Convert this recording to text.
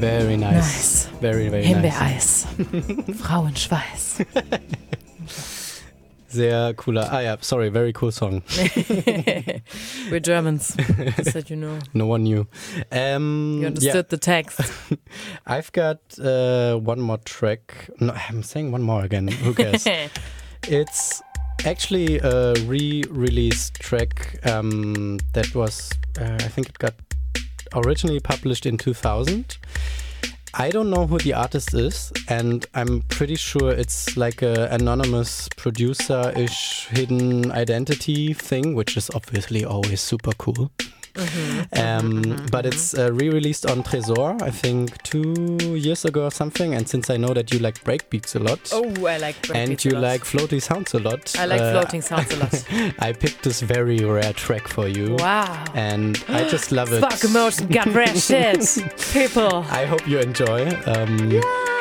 Very nice. Very, very Himbeereis. Frauenschweiß. Sehr cooler. Sorry, very cool song. We're Germans, just that you know. No one knew. You understood the text. I've got one more track. No, I'm saying one more again. Who cares? It's actually a re-released track that was, I think it got originally published in 2000. I don't know who the artist is, and I'm pretty sure it's like a anonymous producer-ish hidden identity thing, which is obviously always super cool. But it's re-released on Tresor, I think 2 years ago or something. And since I know that you like breakbeats a lot, I like breakbeats and you like floaty sounds a lot, I like floating sounds a lot. I picked this very rare track for you. Wow! And I just love it. Fuck emotion, got rare shit, people. I hope you enjoy.